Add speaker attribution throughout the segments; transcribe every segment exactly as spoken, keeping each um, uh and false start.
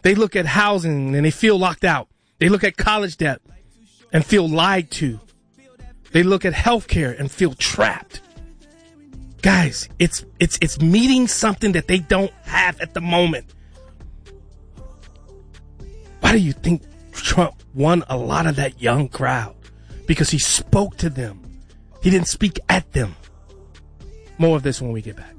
Speaker 1: They look at housing and they feel locked out. They look at college debt and feel lied to. They look at healthcare and feel trapped. Guys, it's it's it's meeting something that they don't have at the moment. Why do you think Trump won a lot of that young crowd? Because he spoke to them. He didn't speak at them. More of this when we get back.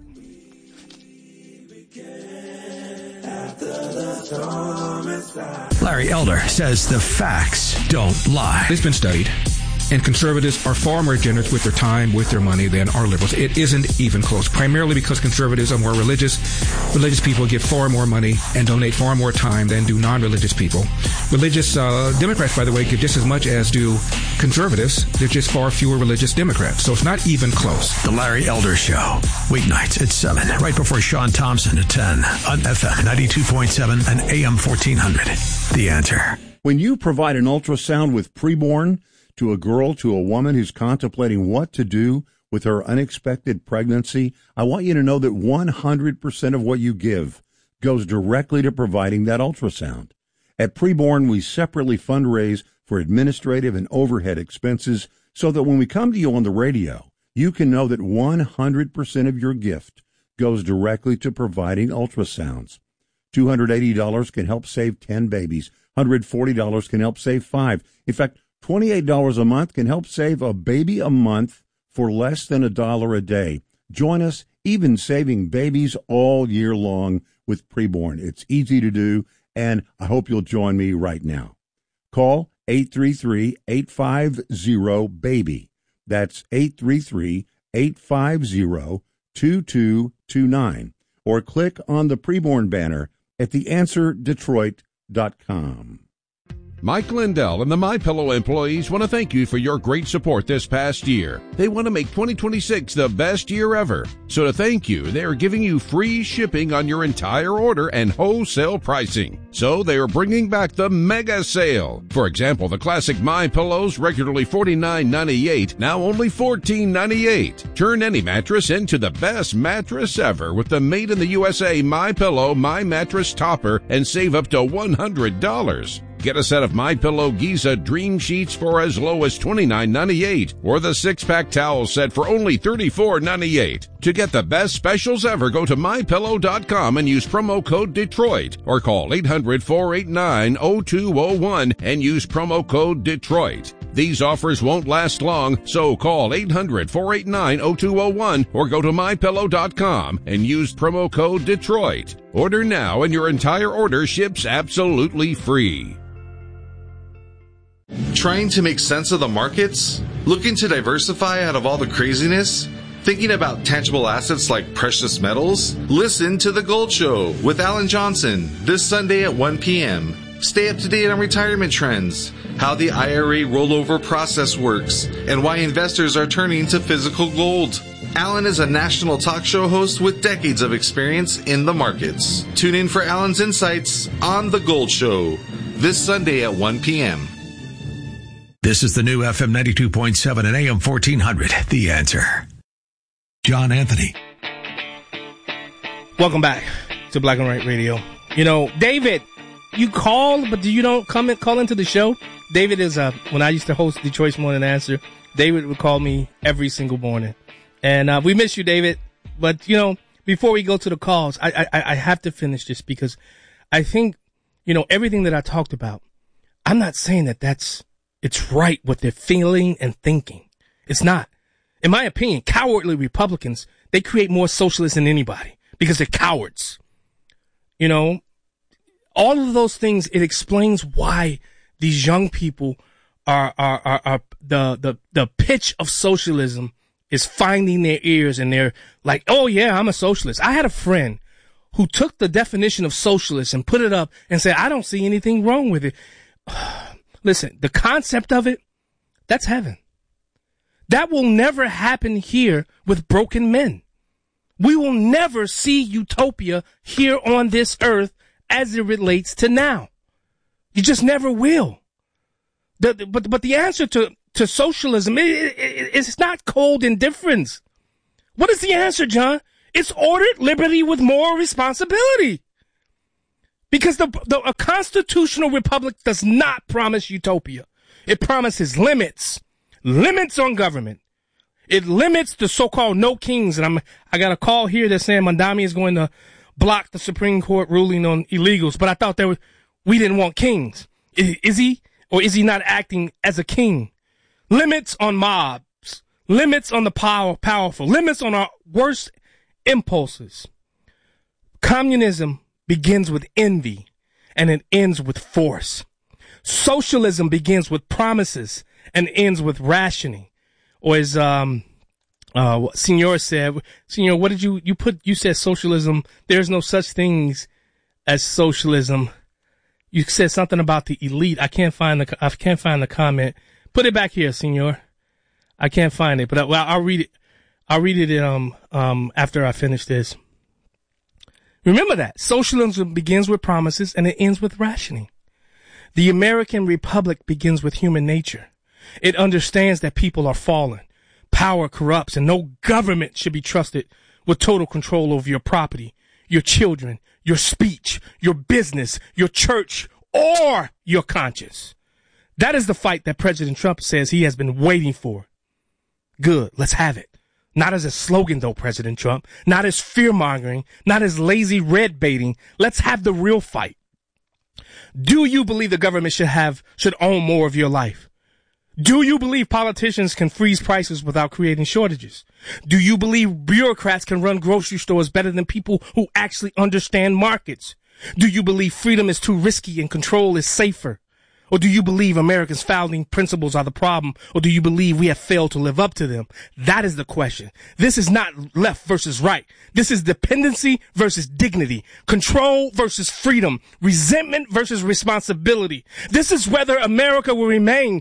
Speaker 2: Larry Elder says the facts don't lie.
Speaker 3: It's been studied. And conservatives are far more generous with their time, with their money than are liberals. It isn't even close, primarily because conservatives are more religious. Religious people give far more money and donate far more time than do non-religious people. Religious uh, Democrats, by the way, give just as much as do conservatives. There's just far fewer religious Democrats. So it's not even close.
Speaker 2: The Larry Elder Show, weeknights at seven, right before Sean Thompson at ten on F M ninety-two point seven and A M fourteen hundred. The Answer.
Speaker 4: When you provide an ultrasound with preborn to a girl, to a woman who's contemplating what to do with her unexpected pregnancy, I want you to know that one hundred percent of what you give goes directly to providing that ultrasound. At Preborn, we separately fundraise for administrative and overhead expenses so that when we come to you on the radio, you can know that one hundred percent of your gift goes directly to providing ultrasounds. two hundred eighty dollars can help save ten babies. one hundred forty dollars can help save five. In fact, twenty-eight dollars a month can help save a baby a month for less than a dollar a day. Join us, even saving babies all year long with Preborn. It's easy to do, and I hope you'll join me right now. Call eight three three, eight five zero, BABY. That's eight three three, eight five zero, two two two nine. Or click on the Preborn banner at the answer detroit dot com.
Speaker 5: Mike Lindell and the MyPillow employees want to thank you for your great support this past year. They want to make twenty twenty-six the best year ever. So to thank you, they are giving you free shipping on your entire order and wholesale pricing. So they are bringing back the mega sale. For example, the classic MyPillows, regularly forty-nine ninety-eight, now only fourteen ninety-eight. Turn any mattress into the best mattress ever with the made in the U S A MyPillow My Mattress Topper and save up to one hundred dollars. Get a set of MyPillow Giza Dream Sheets for as low as twenty-nine ninety-eight, or the six-pack towel set for only thirty-four ninety-eight. To get the best specials ever, go to my pillow dot com and use promo code Detroit, or call eight hundred, four eight nine, zero two zero one and use promo code Detroit. These offers won't last long, so call eight hundred, four eight nine, zero two zero one or go to my pillow dot com and use promo code Detroit. Order now and your entire order ships absolutely free.
Speaker 6: Trying to make sense of the markets? Looking to diversify out of all the craziness? Thinking about tangible assets like precious metals? Listen to The Gold Show with Alan Johnson this Sunday at one p.m. Stay up to date on retirement trends, how the I R A rollover process works, and why investors are turning to physical gold. Alan is a national talk show host with decades of experience in the markets. Tune in for Alan's insights on The Gold Show this Sunday at one p.m.
Speaker 2: This is the new F M ninety-two point seven and A M fourteen hundred, The Answer. John Anthony.
Speaker 1: Welcome back to Black and White Radio. You know, David, you call, but you don't come and call into the show. David is, uh, when I used to host Detroit's Morning Answer, David would call me every single morning. And uh, we miss you, David. But, you know, before we go to the calls, I, I, I have to finish this because I think, you know, everything that I talked about, I'm not saying that that's, it's right what they're feeling and thinking. It's not. In my opinion, cowardly Republicans, they create more socialists than anybody because they're cowards. You know, all of those things, it explains why these young people are, are, are, are the, the, the pitch of socialism is finding their ears and they're like, oh yeah, I'm a socialist. I had a friend who took the definition of socialist and put it up and said, I don't see anything wrong with it. Listen, the concept of it, that's heaven. That will never happen here with broken men. We will never see utopia here on this earth as it relates to now. You just never will. The, the, but, but the answer to, to socialism, it, it, it, it's not cold indifference. What is the answer, John? It's ordered liberty with moral responsibility. Because the, the a constitutional republic does not promise utopia. It promises limits, limits on government. It limits the so-called no kings. And I'm, I got a call here that saying Mandami is going to block the Supreme Court ruling on illegals. But I thought that was, we didn't want kings. Is, is he, or is he not acting as a king? Limits on mobs, limits on the power, powerful, limits on our worst impulses. Communism begins with envy and it ends with force. Socialism begins with promises and ends with rationing. Or as um uh what Senor said, Senor, what did you you put? You said socialism. There's no such things as socialism. You said something about the elite. I can't find the I can't find the comment. Put it back here, Senor. I can't find it, but I, well, I'll read it. I'll read it um um after I finish this. Remember that socialism begins with promises and it ends with rationing. The American Republic begins with human nature. It understands that people are fallen. Power corrupts and no government should be trusted with total control over your property, your children, your speech, your business, your church, or your conscience. That is the fight that President Trump says he has been waiting for. Good. Let's have it. Not as a slogan, though, President Trump. Not as fear-mongering. Not as lazy red baiting. Let's have the real fight. Do you believe the government should have, should own more of your life? Do you believe politicians can freeze prices without creating shortages? Do you believe bureaucrats can run grocery stores better than people who actually understand markets? Do you believe freedom is too risky and control is safer? Or do you believe America's founding principles are the problem? Or do you believe we have failed to live up to them? That is the question. This is not left versus right. This is dependency versus dignity, control versus freedom, resentment versus responsibility. This is whether America will remain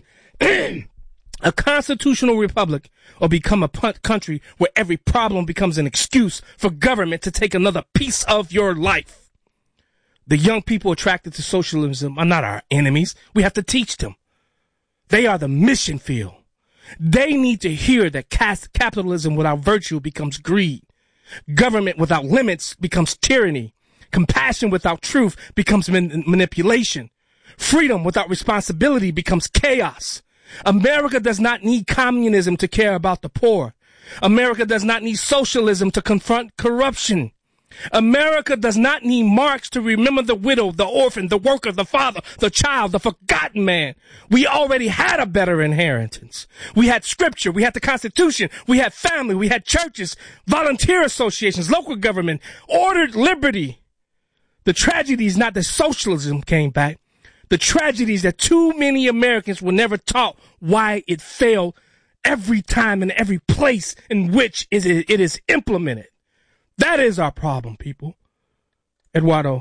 Speaker 1: a constitutional republic or become a punt country where every problem becomes an excuse for government to take another piece of your life. The young people attracted to socialism are not our enemies. We have to teach them. They are the mission field. They need to hear that capitalism without virtue becomes greed. Government without limits becomes tyranny. Compassion without truth becomes man- manipulation. Freedom without responsibility becomes chaos. America does not need communism to care about the poor. America does not need socialism to confront corruption. America does not need Marx to remember the widow, the orphan, the worker, the father, the child, the forgotten man. We already had a better inheritance. We had scripture, we had the Constitution, we had family, we had churches, volunteer associations, local government, ordered liberty. The tragedy is not that socialism came back. The tragedy is that too many Americans were never taught why it failed every time and every place in which it is implemented. That is our problem, people. Eduardo.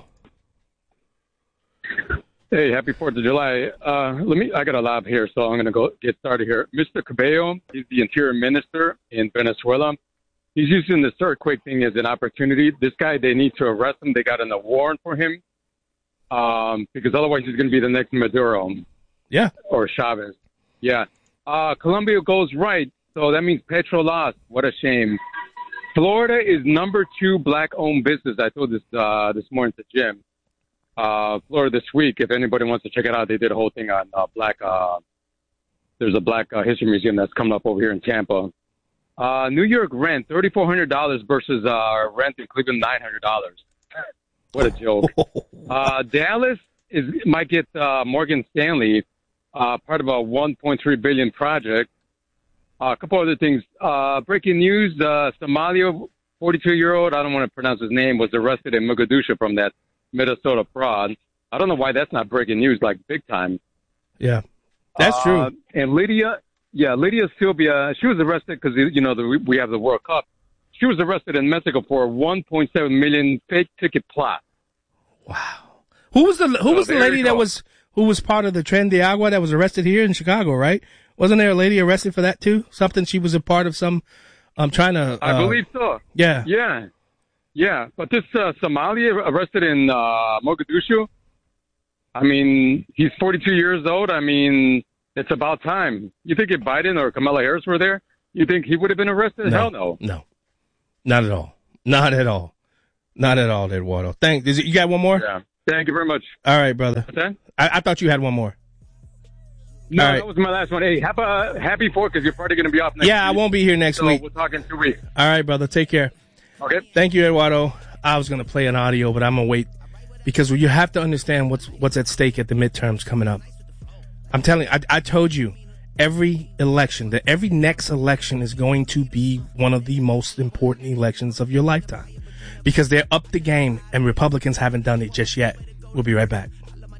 Speaker 7: Hey, happy fourth of July. Uh, let me, I got a lab here, so I'm going to go get started here. Mister Cabello, he's the interior minister in Venezuela. He's using this earthquake thing as an opportunity. This guy, they need to arrest him. They got a warrant for him um, because otherwise he's going to be the next Maduro.
Speaker 1: Yeah.
Speaker 7: Or Chavez. Yeah. Uh, Colombia goes right, so that means Petro lost. What a shame. Florida is number two black-owned business. I told this uh, this morning to Jim. Uh, Florida this week, if anybody wants to check it out, they did a whole thing on uh, black. Uh, there's a black uh, history museum that's coming up over here in Tampa. Uh, New York rent thirty-four hundred dollars versus uh, rent in Cleveland nine hundred dollars. What a joke. uh, Dallas is might get uh, Morgan Stanley, uh, part of a one point three billion dollars project. Uh, a couple other things. Uh, breaking news, uh, Somalia, forty-two-year-old, I don't want to pronounce his name, was arrested in Mogadishu from that Minnesota fraud. I don't know why that's not breaking news, like big time.
Speaker 1: Yeah, that's uh, true.
Speaker 7: And Lydia, yeah, Lydia Sylvia, she was arrested because, you know, the, we have the World Cup. She was arrested in Mexico for a one point seven million dollars fake ticket plot.
Speaker 1: Wow. Who was the Who
Speaker 7: so
Speaker 1: was the lady that was who was part of the Tren de Agua that was arrested here in Chicago, right? Wasn't there a lady arrested for that too? Something she was a part of some, I'm um, trying to. Uh,
Speaker 7: I believe so.
Speaker 1: Yeah.
Speaker 7: Yeah. Yeah. But this uh, Somali arrested in uh, Mogadishu, I mean, he's forty-two years old. I mean, it's about time. You think if Biden or Kamala Harris were there, you think he would have been arrested?
Speaker 1: No,
Speaker 7: Hell no.
Speaker 1: No. Not at all. Not at all. Not at all, Eduardo. Thank. Is it, you got one more?
Speaker 7: Yeah. Thank you very much.
Speaker 1: All right, brother.
Speaker 7: What's that?
Speaker 1: I, I thought you had one more.
Speaker 7: No,
Speaker 1: All right.
Speaker 7: that was my last one. Hey, have a happy Fourth because you're probably going to be off next
Speaker 1: Yeah,
Speaker 7: week.
Speaker 1: I won't be here next
Speaker 7: so
Speaker 1: week.
Speaker 7: We'll talk in two weeks.
Speaker 1: All right, brother. Take care.
Speaker 7: Okay.
Speaker 1: Thank you, Eduardo. I was going to play an audio, but I'm going to wait because you have to understand what's what's at stake at the midterms coming up. I'm telling you, I, I told you, every election, that every next election is going to be one of the most important elections of your lifetime because they're up the game and Republicans haven't done it just yet. We'll be right back.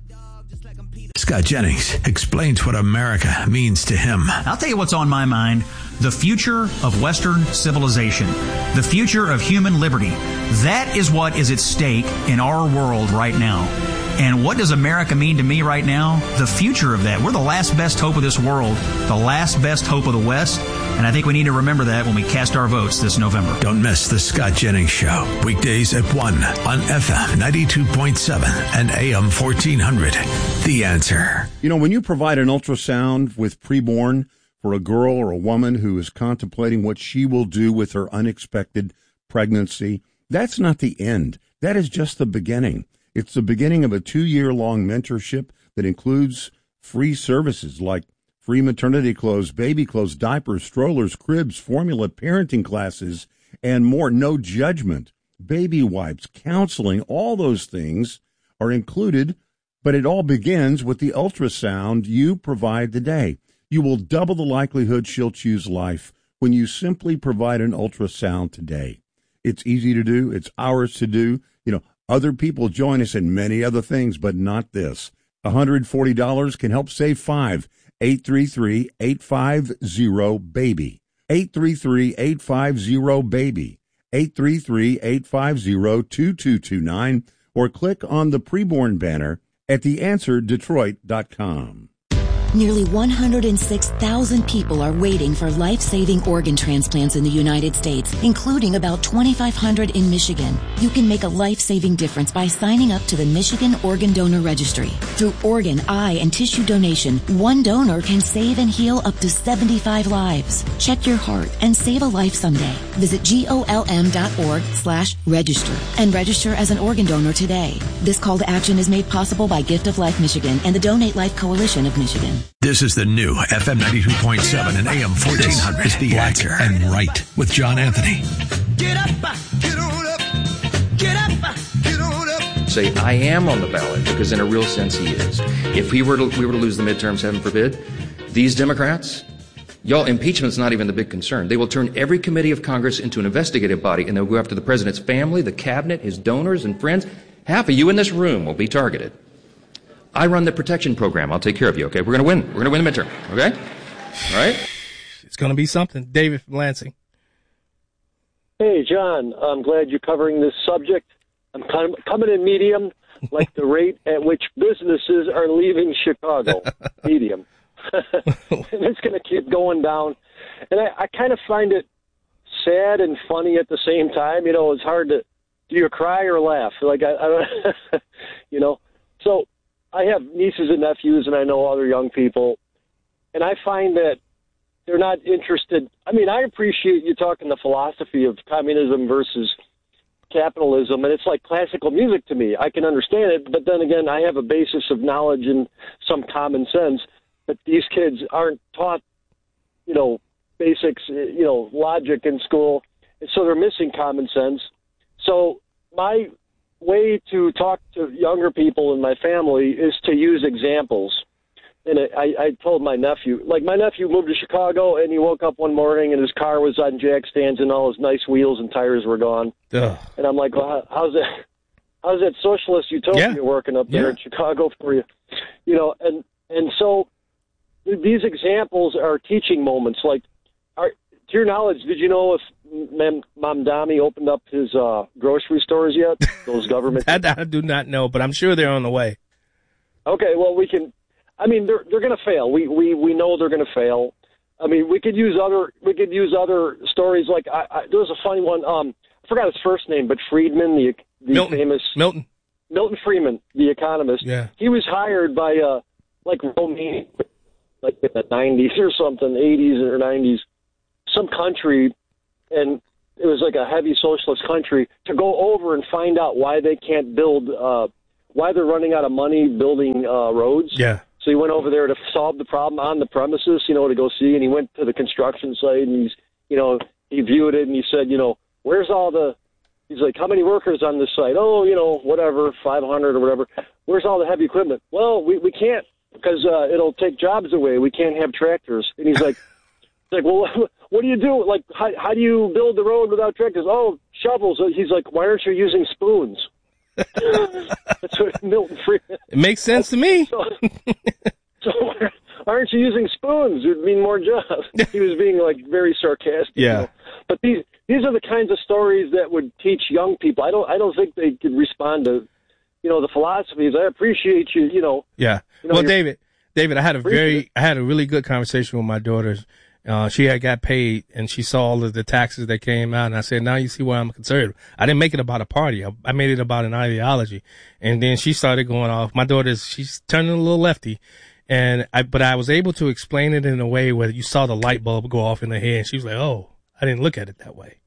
Speaker 2: Scott Jennings explains what America means to him.
Speaker 8: I'll tell you what's on my mind. The future of Western civilization. The future of human liberty. That is what is at stake in our world right now. And what does America mean to me right now? The future of that. We're the last best hope of this world. The last best hope of the West. And I think we need to remember that when we cast our votes this November.
Speaker 2: Don't miss the Scott Jennings Show. Weekdays at one on F M ninety-two point seven and A M fourteen hundred. The Answer.
Speaker 4: You know, when you provide an ultrasound with preborn for a girl or a woman who is contemplating what she will do with her unexpected pregnancy, that's not the end. That is just the beginning. It's the beginning of a two-year-long mentorship that includes free services like free maternity clothes, baby clothes, diapers, strollers, cribs, formula, parenting classes, and more. No judgment, baby wipes, counseling, all those things are included, but it all begins with the ultrasound you provide today. You will double the likelihood she'll choose life when you simply provide an ultrasound today. It's easy to do. It's ours to do. You know, other people join us in many other things, but not this. one hundred forty dollars can help save five. eight three three, eight five zero, BABY. eight three three, eight five zero, BABY. eight three three, eight five zero, two two two nine or click on the preborn banner at the answer detroit dot com.
Speaker 9: Nearly one hundred six thousand people are waiting for life-saving organ transplants in the United States, including about twenty-five hundred in Michigan. You can make a life-saving difference by signing up to the Michigan Organ Donor Registry. Through organ, eye, and tissue donation, one donor can save and heal up to seventy-five lives. Check your heart and save a life someday. Visit golm.org slash register and register as an organ donor today. This call to action is made possible by Gift of Life Michigan and the Donate Life Coalition of Michigan.
Speaker 2: This is the new F M ninety-two point seven and A M fourteen hundred. Is the Black Answer and Right with John Anthony.
Speaker 10: Get up, get on up, get up, get on up. Say, I am on the ballot, because in a real sense he is. If we were to, we were to lose the midterms, heaven forbid, these Democrats, y'all, impeachment's not even the big concern. They will turn every committee of Congress into an investigative body, and they'll go after the president's family, the cabinet, his donors and friends. Half of you in this room will be targeted. I run the protection program. I'll take care of you, okay? We're going to win. We're going to win the midterm, okay? All right?
Speaker 1: It's going to be something. David from Lansing.
Speaker 11: Hey, John, I'm glad you're covering this subject. I'm com- coming in medium, like the rate at which businesses are leaving Chicago. Medium. And it's going to keep going down. And I, I kind of find it sad and funny at the same time. You know, it's hard to, do you cry or laugh? Like, I, I don't, you know. So I have nieces and nephews, and I know other young people, and I find that they're not interested. I mean, I appreciate you talking the philosophy of communism versus capitalism, and it's like classical music to me. I can understand it, but then again, I have a basis of knowledge and some common sense, but these kids aren't taught, you know, basics, you know, logic in school, and so they're missing common sense. So my way to talk to younger people in my family is to use examples. And I, I told my nephew, like my nephew moved to Chicago, and he woke up one morning and his car was on jack stands and all his nice wheels and tires were gone. Ugh. And I'm like, well, how's that? How's that socialist utopia yeah. working up there yeah. in Chicago for you? You know, and and so these examples are teaching moments. Like, are, to your knowledge, did you know if Mamdani opened up his uh, grocery stores yet? Those government.
Speaker 1: That I do not know, but I'm sure they're on the way.
Speaker 11: Okay, well, we can. I mean, they're they're going to fail. We we we know they're going to fail. I mean, we could use other we could use other stories. Like I, I, there was a funny one. Um, I forgot his first name, but Friedman, the the
Speaker 1: Milton.
Speaker 11: famous
Speaker 1: Milton
Speaker 11: Milton Friedman, the economist.
Speaker 1: Yeah,
Speaker 11: he was hired by uh like Romania, like in the nineties or something, eighties or nineties, some country, and it was like a heavy socialist country, to go over and find out why they can't build uh, why they're running out of money building uh, roads.
Speaker 1: Yeah.
Speaker 11: So he went over there to solve the problem on the premises, you know, to go see, and he went to the construction site, and he's, you know, he viewed it, and he said, you know, where's all the, he's like, how many workers on this site? Oh, you know, whatever, five hundred or whatever. Where's all the heavy equipment? Well, we, we can't, because uh, it'll take jobs away. We can't have tractors. And he's like, he's like, well, what do you do? Like, how, how do you build the road without tractors? Oh, shovels. He's like, why aren't you using spoons? That's what Milton Friedman.
Speaker 1: It makes sense to me.
Speaker 11: So, so why aren't you using spoons? It would mean more jobs. He was being like very sarcastic.
Speaker 1: Yeah.
Speaker 11: You know? But these these are the kinds of stories that would teach young people. I don't I don't think they could respond to, you know, the philosophies. I appreciate you. You know.
Speaker 1: Yeah.
Speaker 11: You know,
Speaker 1: well, David, David, I had a very I had a really good conversation with my daughters. Uh, she had got paid, and she saw all of the taxes that came out, and I said, now you see why I'm conservative. I didn't make it about a party. I, I made it about an ideology. And then she started going off. My daughter's, she's turning a little lefty, and I, but I was able to explain it in a way where you saw the light bulb go off in her head, and she was like, oh, I didn't look at it that way.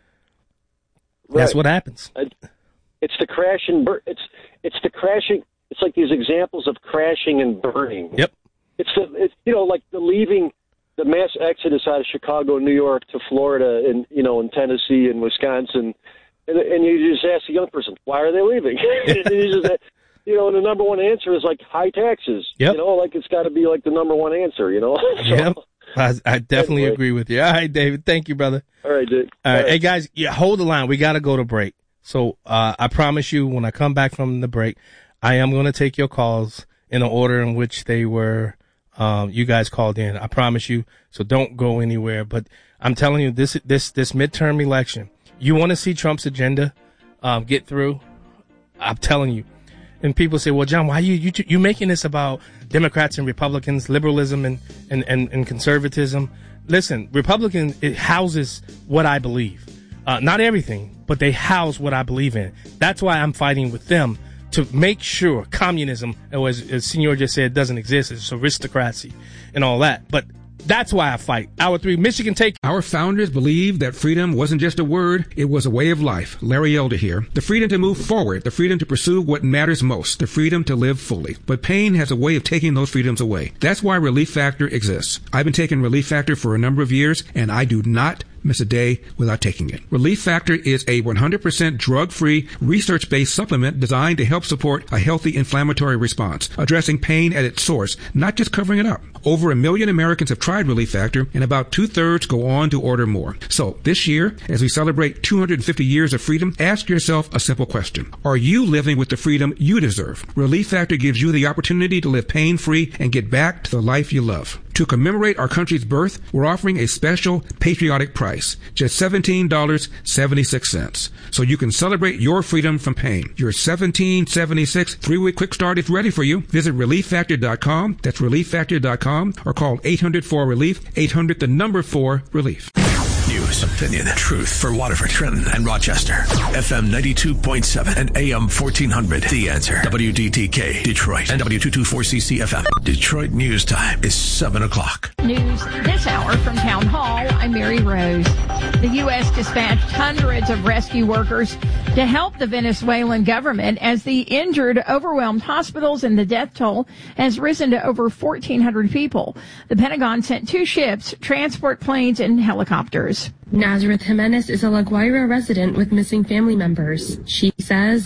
Speaker 1: Right. That's what happens.
Speaker 11: It's the crash and burn. It's, it's the crashing. It's like these examples of crashing and burning.
Speaker 1: Yep.
Speaker 11: It's the, it's, you know, like the leaving, the mass exodus out of Chicago, New York to Florida, and you know, in Tennessee and Wisconsin, and, and you just ask a young person, why are they leaving? you, just, you know, and the number one answer is like high taxes.
Speaker 1: Yep.
Speaker 11: You know, like it's got to be like the number one answer. You know. So,
Speaker 1: yep. I, I definitely
Speaker 11: anyway.
Speaker 1: agree with you. All right, David. Thank you, brother.
Speaker 11: All right, Dick.
Speaker 1: All right, hey guys, yeah, hold the line. We got to go to break. So uh, I promise you, when I come back from the break, I am going to take your calls in the order in which they were. Um, you guys called in. I promise you. So don't go anywhere. But I'm telling you, this, this, this midterm election, you want to see Trump's agenda, um, get through. I'm telling you. And people say, well, John, why are you, you, you making this about Democrats and Republicans, liberalism and, and, and, and conservatism? Listen, Republican, it houses what I believe. Uh, not everything, but they house what I believe in. That's why I'm fighting with them. To make sure communism, as, as Senor just said, doesn't exist. It's aristocracy and all that. But that's why I fight. Hour three, Michigan take.
Speaker 3: Our founders believed that freedom wasn't just a word, it was a way of life. Larry Elder here. The freedom to move forward, the freedom to pursue what matters most, the freedom to live fully. But pain has a way of taking those freedoms away. That's why Relief Factor exists. I've been taking Relief Factor for a number of years, and I do not miss a day without taking it. Relief Factor is a one hundred percent drug-free, research-based supplement designed to help support a healthy inflammatory response, addressing pain at its source, not just covering it up. Over a million Americans have tried Relief Factor, and about two-thirds go on to order more. So this year, as we celebrate two hundred fifty years of freedom, ask yourself a simple question. Are you living with the freedom you deserve? Relief Factor gives you the opportunity to live pain-free and get back to the life you love. To commemorate our country's birth, we're offering a special patriotic price, just seventeen dollars and seventy-six cents. So you can celebrate your freedom from pain. Your seventeen dollars and seventy-six cents three-week quick start is ready for you. Visit relief factor dot com. That's relief factor dot com, or call eight hundred four relief, eight hundred the number four relief.
Speaker 2: News, opinion, truth for Waterford, Trenton, and Rochester. F M ninety-two point seven and A M fourteen hundred. The Answer. W D T K, Detroit, and W two twenty-four C C F M. Detroit News Time is seven o'clock.
Speaker 12: News this hour from Town Hall. I'm Mary Rose. The U S dispatched hundreds of rescue workers to help the Venezuelan government as the injured overwhelmed hospitals and the death toll has risen to over fourteen hundred people. The Pentagon sent two ships, transport planes, and helicopters.
Speaker 13: Nazareth Jimenez is a La Guaira resident with missing family members. She says,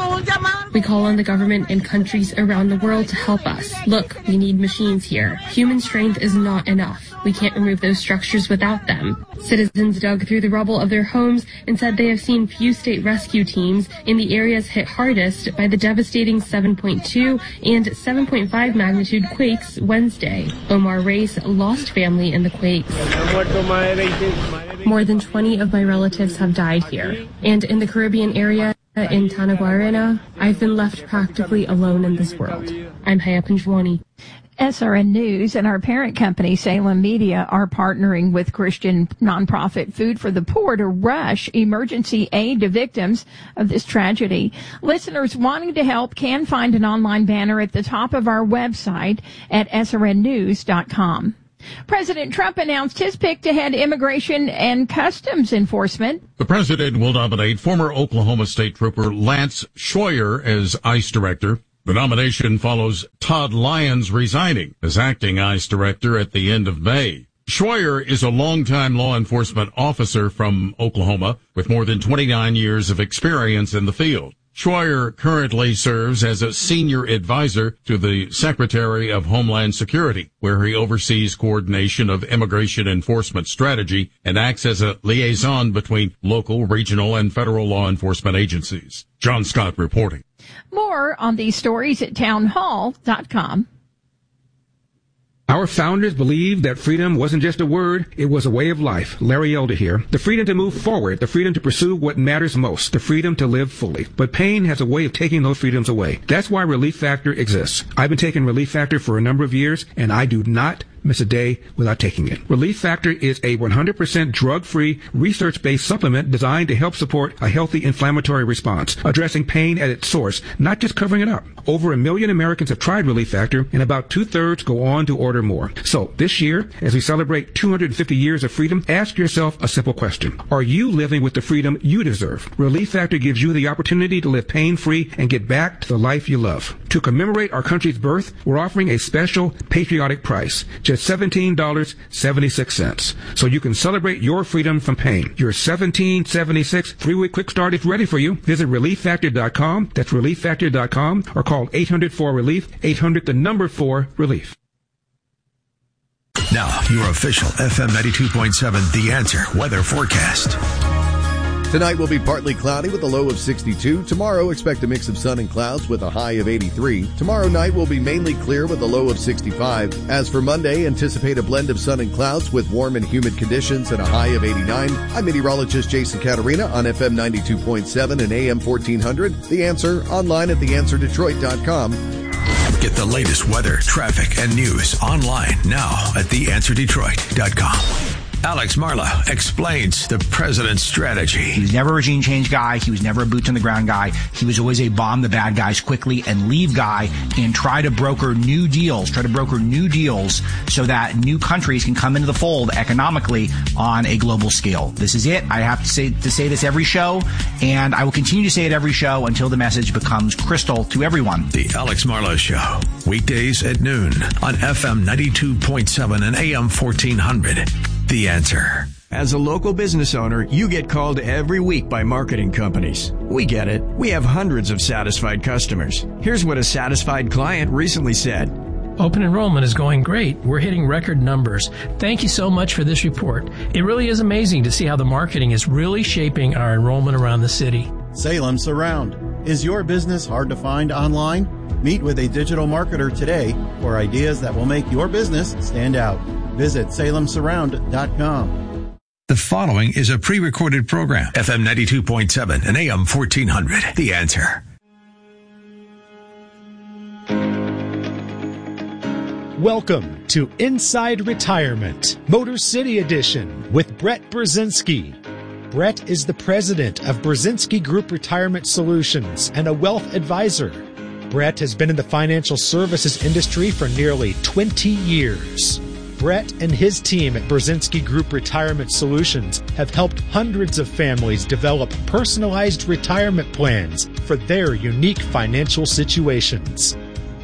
Speaker 13: "We call on the government and countries around the world to help us. Look, we need machines here. Human strength is not enough. We can't remove those structures without them." Citizens dug through the rubble of their homes and said they have seen few state rescue teams in the areas hit hardest by the devastating seven point two and seven point five magnitude quakes Wednesday. Omar Reis lost family in the quakes. More than twenty of my relatives have died here. And in the Caribbean area, in Tanaguarena, I've been left practically alone in this world. I'm Haya Punjwani.
Speaker 12: S R N News and our parent company, Salem Media, are partnering with Christian nonprofit Food for the Poor to rush emergency aid to victims of this tragedy. Listeners wanting to help can find an online banner at the top of our website at S R N news dot com. President Trump announced his pick to head Immigration and Customs Enforcement.
Speaker 14: The president will nominate former Oklahoma State Trooper Lance Schroyer as ICE director. The nomination follows Todd Lyons resigning as acting ICE director at the end of May. Schroyer is a longtime law enforcement officer from Oklahoma with more than twenty-nine years of experience in the field. Schroyer currently serves as a senior advisor to the Secretary of Homeland Security, where he oversees coordination of immigration enforcement strategy and acts as a liaison between local, regional, and federal law enforcement agencies. John Scott reporting.
Speaker 12: More on these stories at townhall dot com.
Speaker 3: Our founders believed that freedom wasn't just a word, it was a way of life. Larry Elder here. The freedom to move forward, the freedom to pursue what matters most, the freedom to live fully. But pain has a way of taking those freedoms away. That's why Relief Factor exists. I've been taking Relief Factor for a number of years, and I do not miss a day without taking it. Relief Factor is a one hundred percent drug-free, research-based supplement designed to help support a healthy inflammatory response, addressing pain at its source, not just covering it up. Over a million Americans have tried Relief Factor, and about two-thirds go on to order more. So this year, as we celebrate two hundred fifty years of freedom, ask yourself a simple question. Are you living with the freedom you deserve? Relief Factor gives you the opportunity to live pain-free and get back to the life you love. To commemorate our country's birth, we're offering a special patriotic price, just seventeen dollars and seventy-six cents. So you can celebrate your freedom from pain. Your seventeen dollars and seventy-six cents three-week quick start is ready for you. Visit relief factor dot com. That's relief factor dot com, or call eight hundred four relief, eight hundred the number four relief.
Speaker 2: Now, your official F M ninety-two point seven The Answer weather forecast.
Speaker 15: Tonight will be partly cloudy with a low of sixty-two. Tomorrow, expect a mix of sun and clouds with a high of eighty-three. Tomorrow night will be mainly clear with a low of sixty-five. As for Monday, anticipate a blend of sun and clouds with warm and humid conditions and a high of eighty-nine. I'm meteorologist Jason Caterina on F M ninety-two point seven and A M fourteen hundred. The Answer, online at the answer detroit dot com.
Speaker 2: Get the latest weather, traffic, and news online now at the answer detroit dot com. Alex Marla explains the president's strategy.
Speaker 16: He was never a regime change guy. He was never a boots on the ground guy. He was always a bomb the bad guys quickly and leave guy and try to broker new deals, try to broker new deals so that new countries can come into the fold economically on a global scale. This is it. I have to say, to say this every show, and I will continue to say it every show until the message becomes crystal to everyone.
Speaker 2: The Alex Marla Show, weekdays at noon on F M ninety-two point seven and A M fourteen hundred. The Answer.
Speaker 17: As a local business owner, you get called every week by marketing companies. We get it. We have hundreds of satisfied customers. Here's what a satisfied client recently said.
Speaker 18: Open enrollment is going great. We're hitting record numbers. Thank you so much for this report. It really is amazing to see how the marketing is really shaping our enrollment around the city.
Speaker 19: Salem Surround. Is your business hard to find online? Meet with a digital marketer today for ideas that will make your business stand out. Visit salem surround dot com.
Speaker 2: The following is a pre-recorded program. F M ninety-two point seven and A M fourteen hundred. The Answer.
Speaker 20: Welcome to Inside Retirement, Motor City Edition with Brett Brzezinski. Brett is the president of Brzezinski Group Retirement Solutions and a wealth advisor. Brett has been in the financial services industry for nearly twenty years. Brett and his team at Brzezinski Group Retirement Solutions have helped hundreds of families develop personalized retirement plans for their unique financial situations.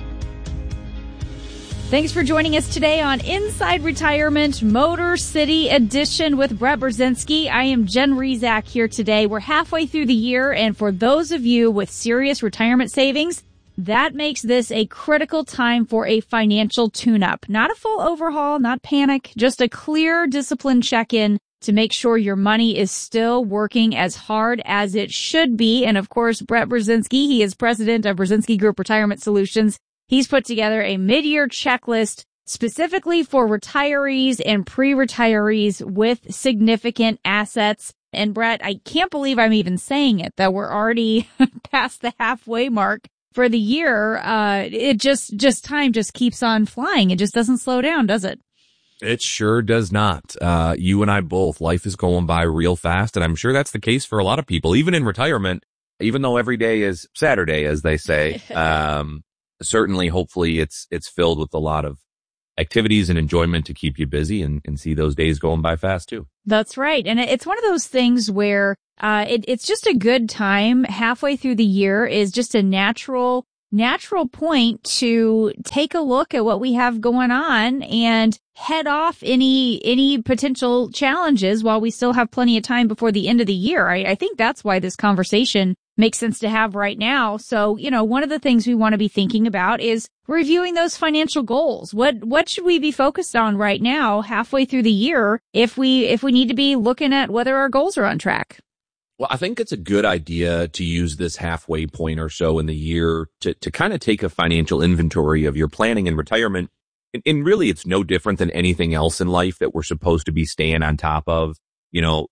Speaker 21: Thanks for joining us today on Inside Retirement Motor City Edition with Brett Brzezinski. I am Jen Rezac here today. We're halfway through the year, and for those of you with serious retirement savings, that makes this a critical time for a financial tune-up. Not a full overhaul, not panic, just a clear, disciplined check-in to make sure your money is still working as hard as it should be. And of course, Brett Brzezinski, he is president of Brzezinski Group Retirement Solutions. He's put together a mid-year checklist specifically for retirees and pre-retirees with significant assets. And Brett, I can't believe I'm even saying it, that we're already past the halfway mark for the year. Uh, it just, just time just keeps on flying. It just doesn't slow down, does it?
Speaker 22: It sure does not. Uh, you and I both, life is going by real fast. And I'm sure that's the case for a lot of people, even in retirement, even though every day is Saturday, as they say. Um, certainly, hopefully it's, it's filled with a lot of activities and enjoyment to keep you busy and, and see those days going by fast too.
Speaker 21: That's right. And it's one of those things where uh it, it's just a good time. Halfway through the year is just a natural natural point to take a look at what we have going on and head off any any potential challenges while we still have plenty of time before the end of the year. I, I think that's why this conversation makes sense to have right now. So, you know, one of the things we want to be thinking about is reviewing those financial goals. What what should we be focused on right now halfway through the year if we if we need to be looking at whether our goals are on track?
Speaker 22: Well, I think it's a good idea to use this halfway point or so in the year to, to kind of take a financial inventory of your planning and retirement. And, and really, it's no different than anything else in life that we're supposed to be staying on top of. You know,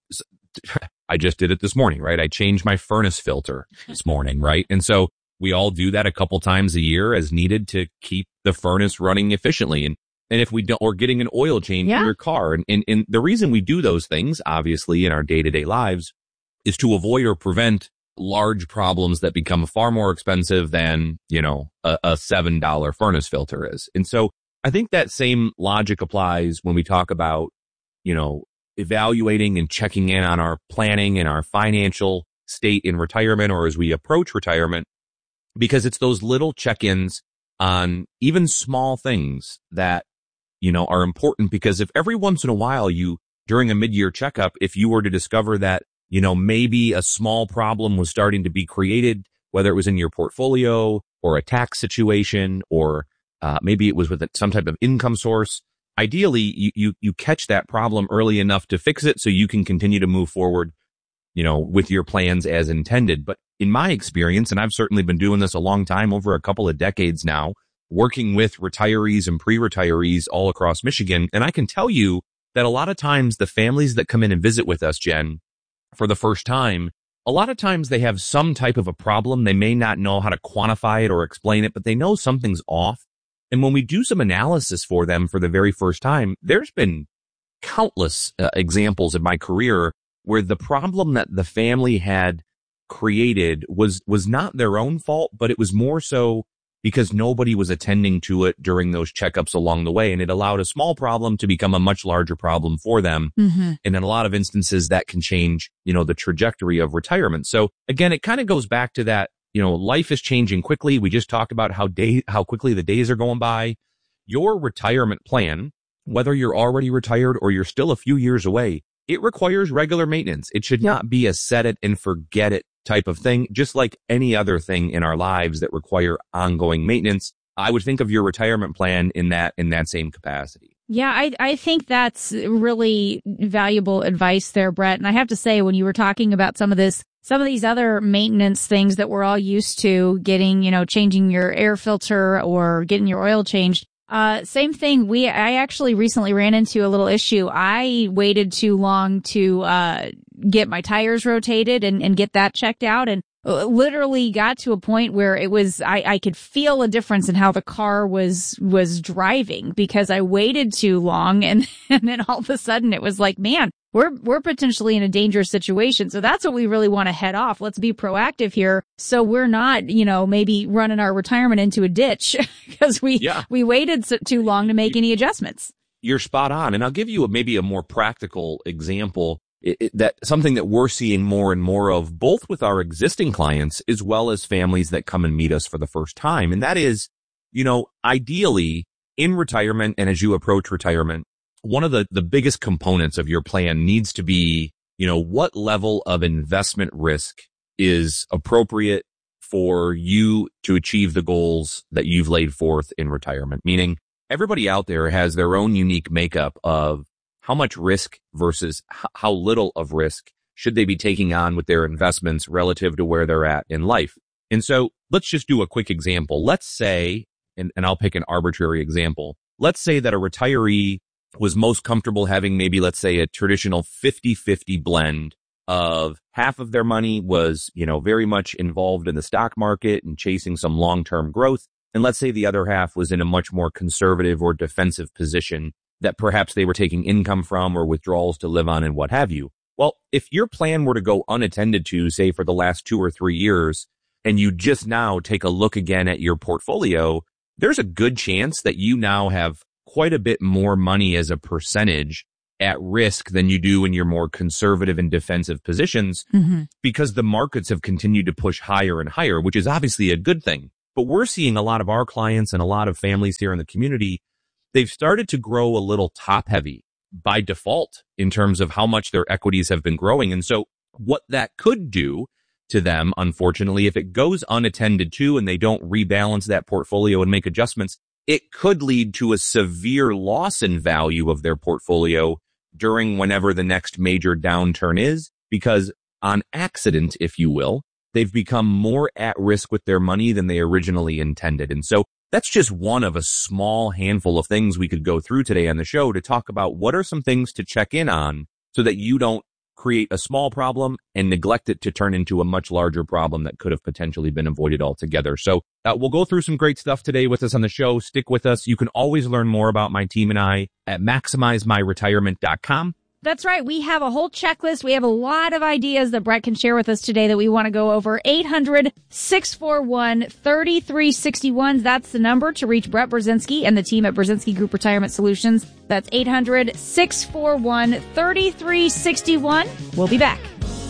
Speaker 22: I just did it this morning, right? I changed my furnace filter this morning, right? And so we all do that a couple times a year as needed to keep the furnace running efficiently. And and if we don't, or getting an oil change
Speaker 21: Yeah.
Speaker 22: in your car. And, and, and the reason we do those things, obviously, in our day-to-day lives is to avoid or prevent large problems that become far more expensive than, you know, a, a seven dollar furnace filter is. And so I think that same logic applies when we talk about, you know, evaluating and checking in on our planning and our financial state in retirement or as we approach retirement, because it's those little check-ins on even small things that, you know, are important. Because if every once in a while you, during a mid-year checkup, if you were to discover that, you know, maybe a small problem was starting to be created, whether it was in your portfolio or a tax situation, or uh, maybe it was with some type of income source. Ideally, you, you, you catch that problem early enough to fix it so you can continue to move forward, you know, with your plans as intended. But in my experience, and I've certainly been doing this a long time, over a couple of decades now, working with retirees and pre-retirees all across Michigan. And I can tell you that a lot of times the families that come in and visit with us, Jen, for the first time, a lot of times they have some type of a problem. They may not know how to quantify it or explain it, but they know something's off. And when we do some analysis for them for the very first time, there's been countless uh, examples in my career where the problem that the family had created was, was not their own fault, but it was more so because nobody was attending to it during those checkups along the way. And it allowed a small problem to become a much larger problem for them.
Speaker 21: Mm-hmm.
Speaker 22: And in a lot of instances that can change, you know, the trajectory of retirement. So again, it kind of goes back to that, you know, life is changing quickly. We just talked about how day, how quickly the days are going by. Your retirement plan, whether you're already retired or you're still a few years away, it requires regular maintenance. It should not be a set it and forget it type of thing, just like any other thing in our lives that require ongoing maintenance. I would think of your retirement plan in that, in that same capacity.
Speaker 21: Yeah, I, I think that's really valuable advice there, Brett. And I have to say, when you were talking about some of this, some of these other maintenance things that we're all used to getting, you know, changing your air filter or getting your oil changed, Uh, same thing. We, I actually recently ran into a little issue. I waited too long to, uh, get my tires rotated and, and get that checked out, and literally got to a point where it was, I, I could feel a difference in how the car was, was driving because I waited too long. And, and then all of a sudden it was like, man, we're, we're potentially in a dangerous situation. So that's what we really want to head off. Let's be proactive here. So we're not, you know, maybe running our retirement into a ditch because we,
Speaker 22: Yeah.
Speaker 21: we waited so, too long to make any adjustments.
Speaker 22: You're spot on. And I'll give you a, maybe a more practical example. It, it, that something that we're seeing more and more of, both with our existing clients as well as families that come and meet us for the first time. And that is, you know, ideally in retirement and as you approach retirement, one of the, the biggest components of your plan needs to be, you know, what level of investment risk is appropriate for you to achieve the goals that you've laid forth in retirement. Meaning everybody out there has their own unique makeup of how much risk versus how little of risk should they be taking on with their investments relative to where they're at in life. And so let's just do a quick example. Let's say, and, and I'll pick an arbitrary example. Let's say that a retiree was most comfortable having maybe, let's say, a traditional fifty-fifty blend of half of their money was, you know, very much involved in the stock market and chasing some long-term growth. And let's say the other half was in a much more conservative or defensive position that perhaps they were taking income from or withdrawals to live on and what have you. Well, if your plan were to go unattended to, say, for the last two or three years, and you just now take a look again at your portfolio, there's a good chance that you now have quite a bit more money as a percentage at risk than you do in your more conservative and defensive positions mm-hmm. because the markets have continued to push higher and higher, which is obviously a good thing. But we're seeing a lot of our clients and a lot of families here in the community, they've started to grow a little top heavy by default in terms of how much their equities have been growing. And so what that could do to them, unfortunately, if it goes unattended to and they don't rebalance that portfolio and make adjustments, it could lead to a severe loss in value of their portfolio during whenever the next major downturn is, because on accident, if you will, they've become more at risk with their money than they originally intended. And so that's just one of a small handful of things we could go through today on the show to talk about what are some things to check in on so that you don't create a small problem and neglect it to turn into a much larger problem that could have potentially been avoided altogether. So uh, we'll go through some great stuff today with us on the show. Stick with us. You can always learn more about my team and I at maximize my retirement dot com.
Speaker 21: That's right. We have a whole checklist. We have a lot of ideas that Brett can share with us today that we want to go over. eight hundred, six four one, three three six one. That's the number to reach Brett Brzezinski and the team at Brzezinski Group Retirement Solutions. That's eight hundred, six four one, three three six one. We'll be back.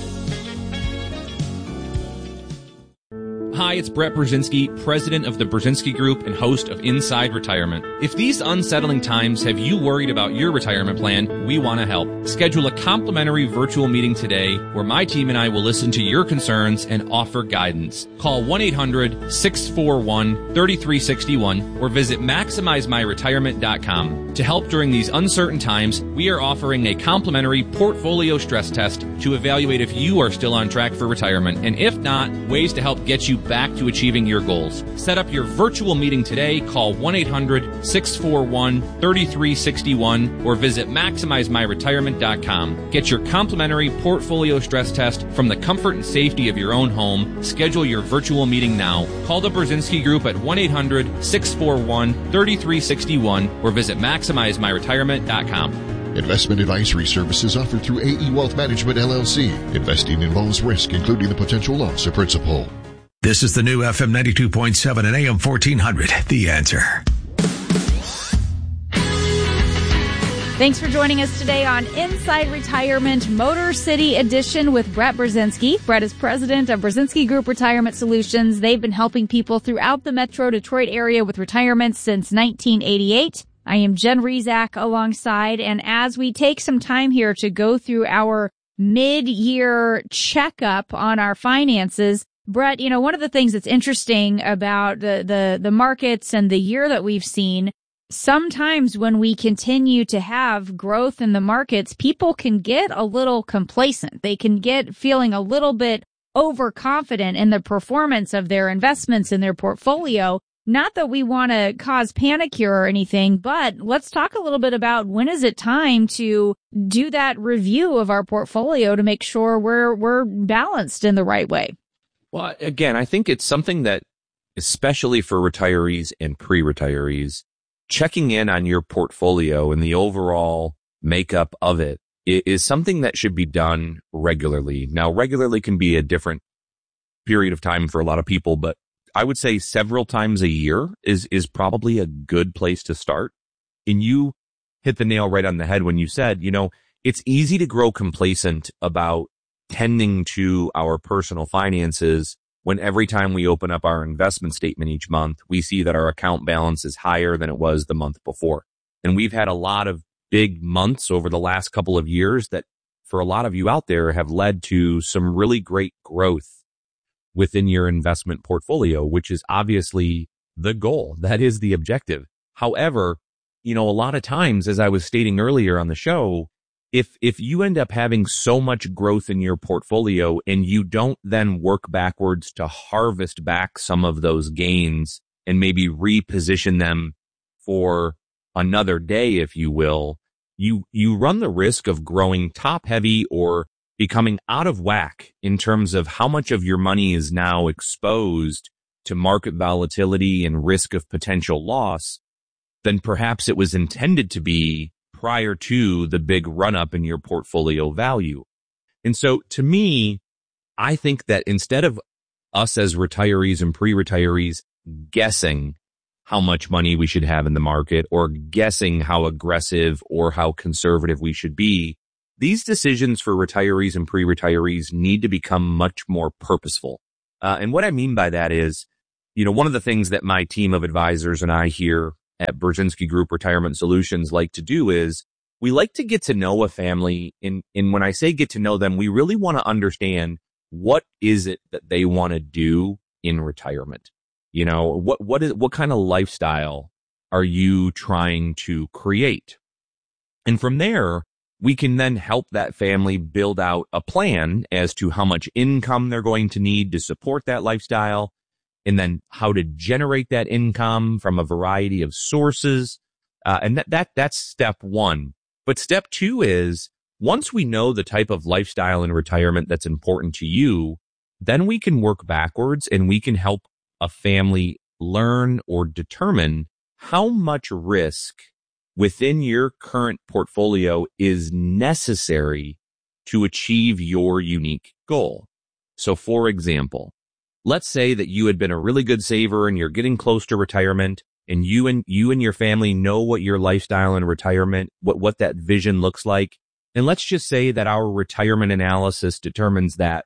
Speaker 22: Hi, it's Brett Brzezinski, president of the Brzezinski Group and host of Inside Retirement. If these unsettling times have you worried about your retirement plan, we want to help. Schedule a complimentary virtual meeting today where my team and I will listen to your concerns and offer guidance. Call one eight hundred, six four one, three three six one or visit maximize my retirement dot com. To help during these uncertain times, we are offering a complimentary portfolio stress test to evaluate if you are still on track for retirement, and if not, ways to help get you back to achieving your goals. Set up your virtual meeting today. Call one eight hundred, six four one, three three six one or visit maximize my retirement dot com. Get your complimentary portfolio stress test from the comfort and safety of your own home. Schedule your virtual meeting now. Call the Brzezinski Group at one eight hundred, six four one, three three six one or visit maximize my retirement dot com.
Speaker 5: Investment advisory services offered through A E Wealth Management, L L C. Investing involves risk, including the potential loss of principal.
Speaker 2: This is the new F M ninety-two point seven and A M fourteen hundred, The Answer.
Speaker 21: Thanks for joining us today on Inside Retirement Motor City Edition with Brett Brzezinski. Brett is president of Brzezinski Group Retirement Solutions. They've been helping people throughout the metro Detroit area with retirement since nineteen eighty-eight. I am Jen Rezac alongside, and as we take some time here to go through our mid-year checkup on our finances, Brett, you know, one of the things that's interesting about the, the, the markets and the year that we've seen, sometimes when we continue to have growth in the markets, people can get a little complacent. They can get feeling a little bit overconfident in the performance of their investments in their portfolio. Not that we want to cause panic here or anything, but let's talk a little bit about when is it time to do that review of our portfolio to make sure we're we're balanced in the right way.
Speaker 22: Well, again, I think it's something that, especially for retirees and pre-retirees, checking in on your portfolio and the overall makeup of it is something that should be done regularly. Now, regularly can be a different period of time for a lot of people, but I would say several times a year is, is probably a good place to start. And you hit the nail right on the head when you said, you know, it's easy to grow complacent about tending to our personal finances when every time we open up our investment statement each month, we see that our account balance is higher than it was the month before. And we've had a lot of big months over the last couple of years that for a lot of you out there have led to some really great growth within your investment portfolio, which is obviously the goal. That is the objective. However, you know, a lot of times, as I was stating earlier on the show, If if you end up having so much growth in your portfolio and you don't then work backwards to harvest back some of those gains and maybe reposition them for another day, if you will, you you run the risk of growing top heavy or becoming out of whack in terms of how much of your money is now exposed to market volatility and risk of potential loss than perhaps it was intended to be prior to the big run up in your portfolio value. And so to me, I think that instead of us as retirees and pre-retirees guessing how much money we should have in the market or guessing how aggressive or how conservative we should be. These decisions for retirees and pre-retirees need to become much more purposeful. Uh, and what I mean by that is, you know, one of the things that my team of advisors and I here at Brzezinski Group Retirement Solutions like to do is we like to get to know a family. And, and when I say get to know them, we really want to understand what is it that they want to do in retirement. You know, what, what is, what kind of lifestyle are you trying to create? And from there, we can then help that family build out a plan as to how much income they're going to need to support that lifestyle, and then how to generate that income from a variety of sources. Uh, and that, that, that's step one. But step two is once we know the type of lifestyle in retirement that's important to you, then we can work backwards and we can help a family learn or determine how much risk within your current portfolio is necessary to achieve your unique goal. So for example, let's say that you had been a really good saver and you're getting close to retirement, and you and you and your family know what your lifestyle in retirement, what, what that vision looks like. And let's just say that our retirement analysis determines that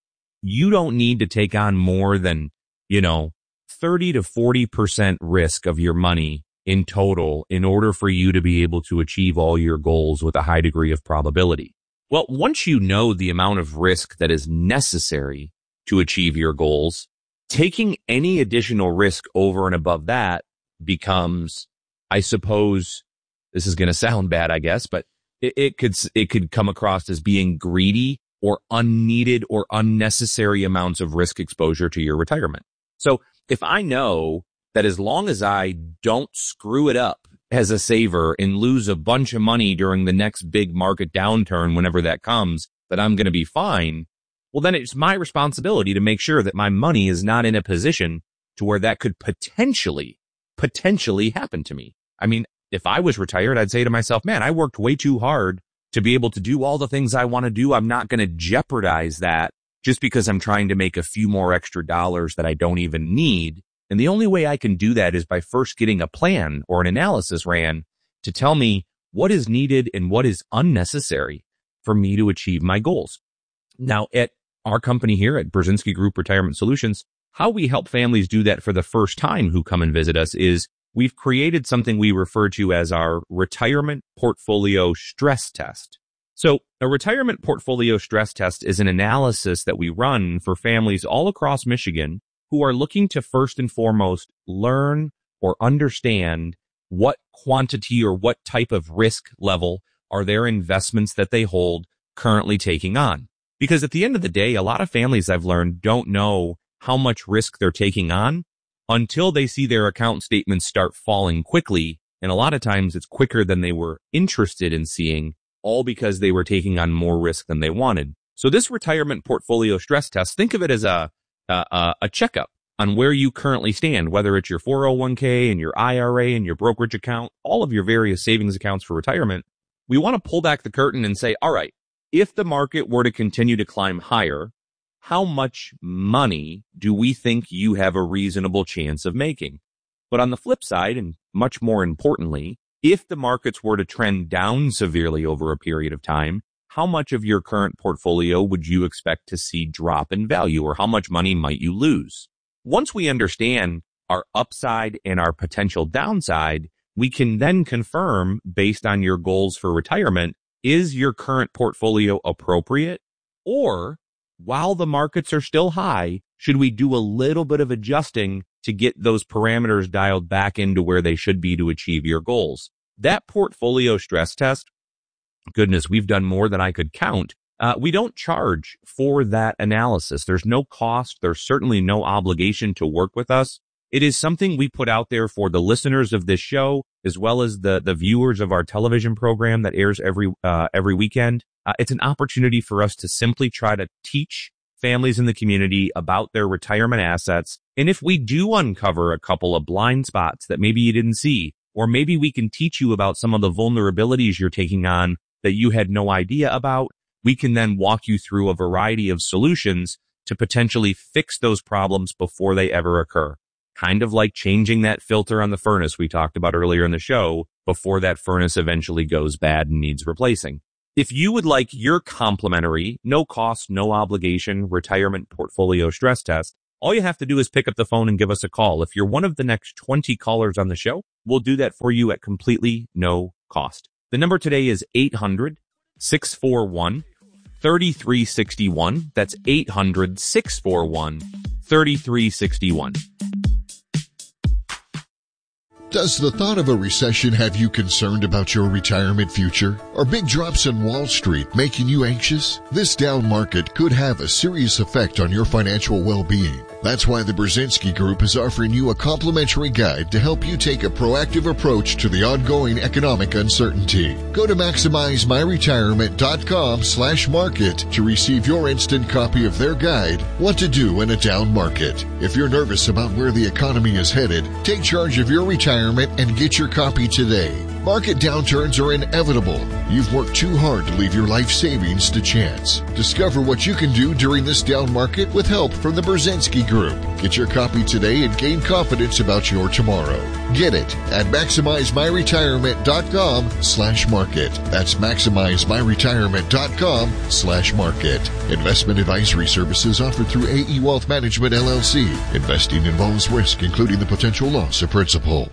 Speaker 22: you don't need to take on more than, you know, thirty to forty percent risk of your money in total in order for you to be able to achieve all your goals with a high degree of probability. Well, once you know the amount of risk that is necessary to achieve your goals, taking any additional risk over and above that becomes, I suppose, this is going to sound bad, I guess, but it, it could, it could come across as being greedy or unneeded or unnecessary amounts of risk exposure to your retirement. So if I know that as long as I don't screw it up as a saver and lose a bunch of money during the next big market downturn, whenever that comes, that I'm going to be fine, well, then it's my responsibility to make sure that my money is not in a position to where that could potentially, potentially happen to me. I mean, if I was retired, I'd say to myself, man, I worked way too hard to be able to do all the things I want to do. I'm not going to jeopardize that just because I'm trying to make a few more extra dollars that I don't even need. And the only way I can do that is by first getting a plan or an analysis ran to tell me what is needed and what is unnecessary for me to achieve my goals. Now, at our company here at Brzezinski Group Retirement Solutions, how we help families do that for the first time who come and visit us is we've created something we refer to as our retirement portfolio stress test. So a retirement portfolio stress test is an analysis that we run for families all across Michigan who are looking to first and foremost learn or understand what quantity or what type of risk level are their investments that they hold currently taking on. Because at the end of the day, a lot of families I've learned don't know how much risk they're taking on until they see their account statements start falling quickly. And a lot of times it's quicker than they were interested in seeing, all because they were taking on more risk than they wanted. So this retirement portfolio stress test, think of it as a, a, a checkup on where you currently stand, whether it's your four oh one k and your I R A and your brokerage account, all of your various savings accounts for retirement. We want to pull back the curtain and say, all right, if the market were to continue to climb higher, how much money do we think you have a reasonable chance of making? But on the flip side, and much more importantly, if the markets were to trend down severely over a period of time, how much of your current portfolio would you expect to see drop in value, or how much money might you lose? Once we understand our upside and our potential downside, we can then confirm, based on your goals for retirement, is your current portfolio appropriate? Or, while the markets are still high, should we do a little bit of adjusting to get those parameters dialed back into where they should be to achieve your goals? That portfolio stress test, goodness, we've done more than I could count. Uh, we don't charge for that analysis. There's no cost. There's certainly no obligation to work with us. It is something we put out there for the listeners of this show, as well as the, the viewers of our television program that airs every, uh, every weekend. Uh, it's an opportunity for us to simply try to teach families in the community about their retirement assets. And if we do uncover a couple of blind spots that maybe you didn't see, or maybe we can teach you about some of the vulnerabilities you're taking on that you had no idea about, we can then walk you through a variety of solutions to potentially fix those problems before they ever occur. kind of like changing that filter on the furnace we talked about earlier in the show before that furnace eventually goes bad and needs replacing. If you would like your complimentary, no cost, no obligation retirement portfolio stress test, all you have to do is pick up the phone and give us a call. If you're one of the next twenty callers on the show, we'll do that for you at completely no cost. The number today is eight hundred, six four one, three three six one. That's eight hundred, six four one, three three six one.
Speaker 5: Does the thought of a recession have you concerned about your retirement future? Are big drops in Wall Street making you anxious? This down market could have a serious effect on your financial well-being. That's why the Brzezinski Group is offering you a complimentary guide to help you take a proactive approach to the ongoing economic uncertainty. Go to maximize my retirement dot com slash market to receive your instant copy of their guide, What to Do in a Down Market. If you're nervous about where the economy is headed, take charge of your retirement and get your copy today. Market downturns are inevitable. You've worked too hard to leave your life savings to chance. Discover what you can do during this down market with help from the Brzezinski Group. Get your copy today and gain confidence about your tomorrow. Get it at maximize my retirement dot com slash market. That's maximize my retirement dot com slash market. Investment advisory services offered through A E Wealth Management, L L C. Investing involves risk, including the potential loss of principal.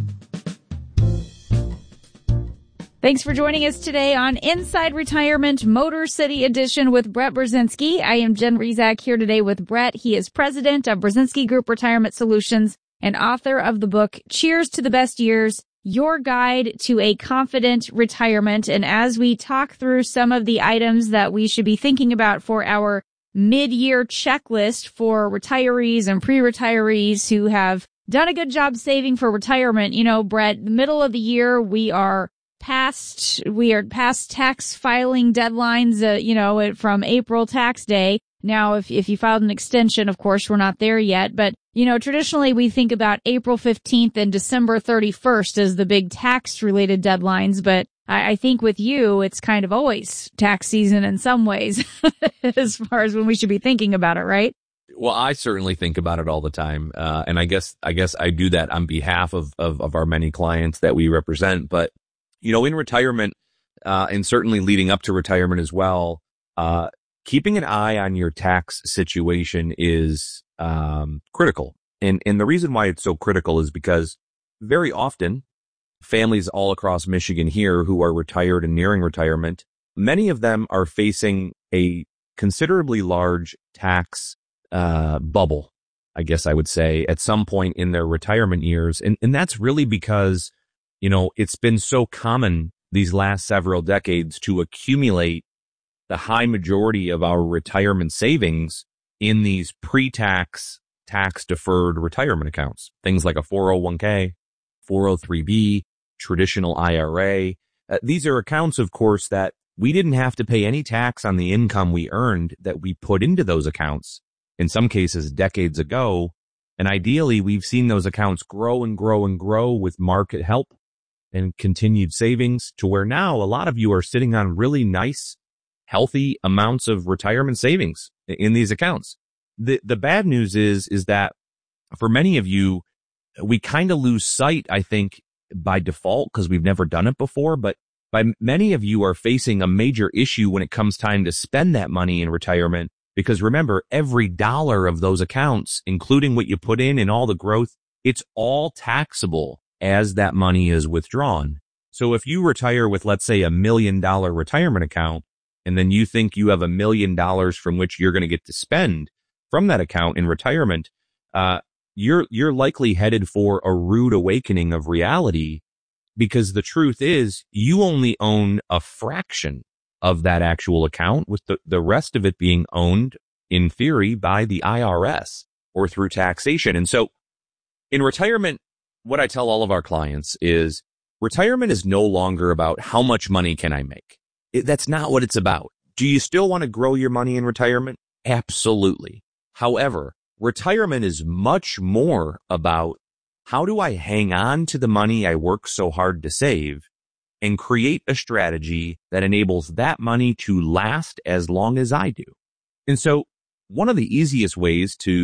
Speaker 21: Thanks for joining us today on Inside Retirement Motor City Edition with Brett Brzezinski. I am Jen Rezac here today with Brett. He is president of Brzezinski Group Retirement Solutions and author of the book Cheers to the Best Years, Your Guide to a Confident Retirement. And as we talk through some of the items that we should be thinking about for our mid-year checklist for retirees and pre-retirees who have done a good job saving for retirement, you know, Brett, the middle of the year, we are past, we are past tax filing deadlines, uh, you know, from April tax day. Now, if, if you filed an extension, of course, we're not there yet. But, you know, traditionally we think about April fifteenth and December thirty-first as the big tax related deadlines. But I, I think with you, it's kind of always tax season in some ways as far as when we should be thinking about it, right?
Speaker 22: Well, I certainly think about it all the time. Uh, and I guess, I guess I do that on behalf of, of, of our many clients that we represent. But you know, in retirement, uh, and certainly leading up to retirement as well, uh, keeping an eye on your tax situation is, um, critical. And, and the reason why it's so critical is because very often families all across Michigan here who are retired and nearing retirement, many of them are facing a considerably large tax, uh, bubble, I guess I would say, at some point in their retirement years. And, and that's really because you know, it's been so common these last several decades to accumulate the high majority of our retirement savings in these pre-tax, tax-deferred retirement accounts. Things like a four oh one k, four oh three b, traditional I R A. Uh, these are accounts, of course, that we didn't have to pay any tax on the income we earned that we put into those accounts, in some cases decades ago. And ideally, we've seen those accounts grow and grow and grow with market help and continued savings to where now a lot of you are sitting on really nice, healthy amounts of retirement savings in these accounts. The the bad news is, is that for many of you, we kind of lose sight, I think, by default because we've never done it before. But by many of you are facing a major issue when it comes time to spend that money in retirement. Because remember, every dollar of those accounts, including what you put in and all the growth, it's all taxable as that money is withdrawn. So if you retire with, let's say, a million dollar retirement account, and then you think you have a million dollars from which you're going to get to spend from that account in retirement, uh, you're, you're likely headed for a rude awakening of reality, because the truth is you only own a fraction of that actual account, with the, the rest of it being owned in theory by the I R S or through taxation. And so in retirement, what I tell all of our clients is retirement is no longer about how much money can I make. It, that's not what it's about. Do you still want to grow your money in retirement? Absolutely. However, retirement is much more about how do I hang on to the money I work so hard to save and create a strategy that enables that money to last as long as I do. And so one of the easiest ways to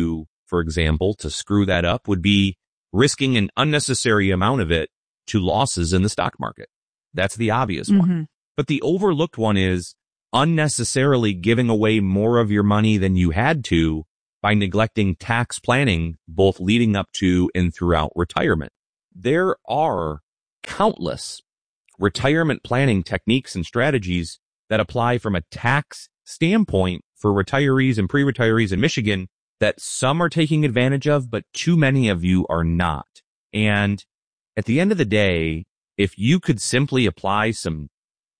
Speaker 22: for example, to screw that up would be risking an unnecessary amount of it to losses in the stock market. That's the obvious
Speaker 21: Mm-hmm.
Speaker 22: one. But the overlooked one is unnecessarily giving away more of your money than you had to by neglecting tax planning, both leading up to and throughout retirement. There are countless retirement planning techniques and strategies that apply from a tax standpoint for retirees and pre-retirees in Michigan that some are taking advantage of, but too many of you are not. And at the end of the day, if you could simply apply some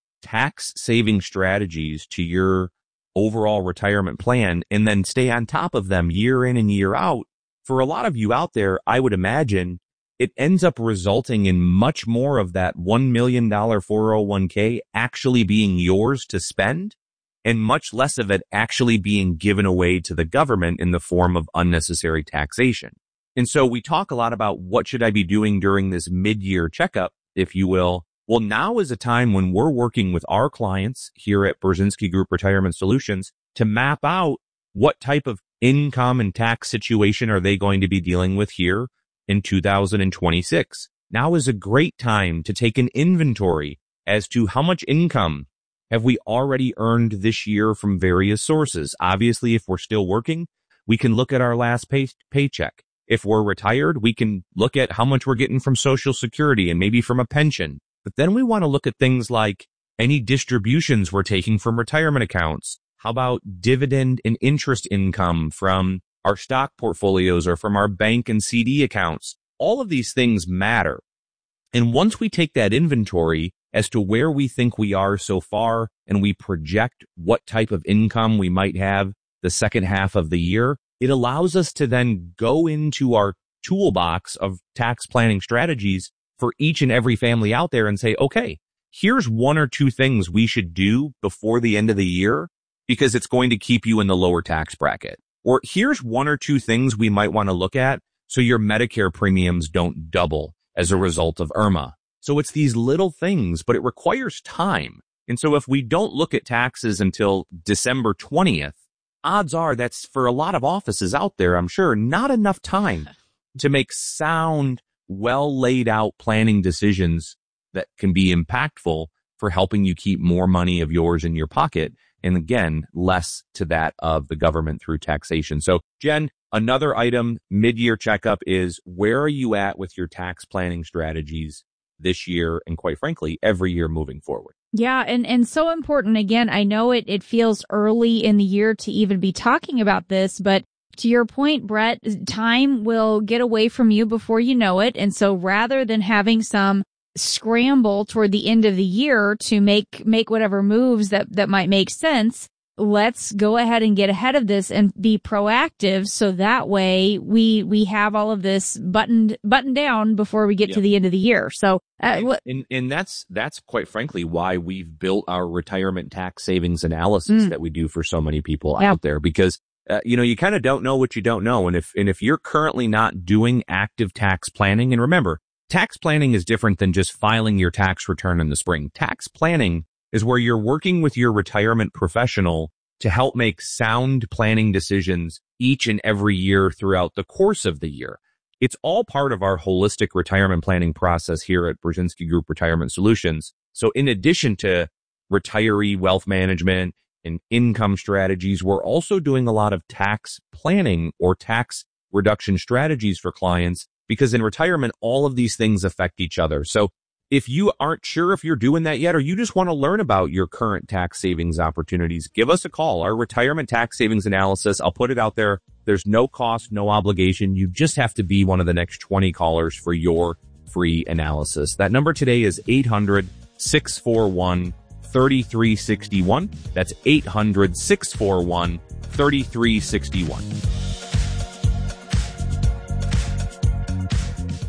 Speaker 22: tax saving strategies to your overall retirement plan and then stay on top of them year in and year out, for a lot of you out there, I would imagine it ends up resulting in much more of that one million dollars four oh one k actually being yours to spend and much less of it actually being given away to the government in the form of unnecessary taxation. And so we talk a lot about what should I be doing during this mid-year checkup, if you will. Well, now is a time when we're working with our clients here at Brzezinski Group Retirement Solutions to map out what type of income and tax situation are they going to be dealing with here in two thousand twenty-six. Now is a great time to take an inventory as to how much income have we already earned this year from various sources. Obviously, if we're still working, we can look at our last pay- paycheck. If we're retired, we can look at how much we're getting from Social Security and maybe from a pension. But then we want to look at things like any distributions we're taking from retirement accounts. How about dividend and interest income from our stock portfolios or from our bank and C D accounts? All of these things matter. And once we take that inventory as to where we think we are so far and we project what type of income we might have the second half of the year, it allows us to then go into our toolbox of tax planning strategies for each and every family out there and say, okay, here's one or two things we should do before the end of the year because it's going to keep you in the lower tax bracket. Or here's one or two things we might want to look at so your Medicare premiums don't double as a result of IRMA. So it's these little things, but it requires time. And so if we don't look at taxes until December twentieth, odds are that's for a lot of offices out there, I'm sure, not enough time to make sound, well laid out planning decisions that can be impactful for helping you keep more money of yours in your pocket. And again, less to that of the government through taxation. So Jen, another item, mid-year checkup is where are you at with your tax planning strategies this year and quite frankly, every year moving forward?
Speaker 21: Yeah, and, and so important. Again, I know it, it feels early in the year to even be talking about this, but to your point, Brett, time will get away from you before you know it. And so rather than having some scramble toward the end of the year to make make whatever moves that, that might make sense, let's go ahead and get ahead of this and be proactive so that way we we have all of this buttoned buttoned down before we get
Speaker 22: Yep.
Speaker 21: to the end of the year. So uh, what,
Speaker 22: And, and that's, that's quite frankly why we've built our retirement tax savings analysis
Speaker 21: Mm.
Speaker 22: that we do for so many people
Speaker 21: Yeah.
Speaker 22: out there because, uh, you know, you kind of don't know what you don't know. And if, and if you're currently not doing active tax planning, and remember, tax planning is different than just filing your tax return in the spring. Tax planning is where you're working with your retirement professional to help make sound planning decisions each and every year throughout the course of the year. It's all part of our holistic retirement planning process here at Brzezinski Group Retirement Solutions. So in addition to retiree wealth management and income strategies, we're also doing a lot of tax planning or tax reduction strategies for clients because in retirement, all of these things affect each other. So if you aren't sure if you're doing that yet, or you just want to learn about your current tax savings opportunities, give us a call. Our retirement tax savings analysis, I'll put it out there. There's no cost, no obligation. You just have to be one of the next twenty callers for your free analysis. That number today is eight hundred, six four one, three three six one. That's eight hundred, six four one, three three six one.